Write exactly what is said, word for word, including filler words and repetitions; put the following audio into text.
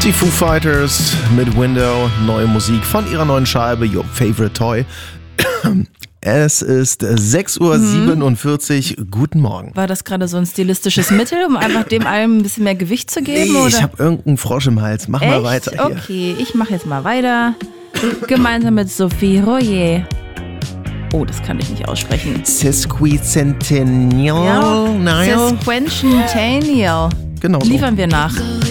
Die Foo Fighters mit Window, neue Musik von ihrer neuen Scheibe Your Favorite Toy. Es ist sechs Uhr siebenundvierzig. Mhm. Guten Morgen. War das gerade so ein stilistisches Mittel, um einfach dem allem ein bisschen mehr Gewicht zu geben? Nee, oder? Ich habe irgendeinen Frosch im Hals. Mach Echt? mal weiter hier. Okay, ich mache jetzt mal weiter. Gemeinsam mit Sophie Royer. Oh, das kann ich nicht aussprechen. Sesquicentennial. Ja, Nile. Sesquicentennial. Genau so. Liefern wir nach.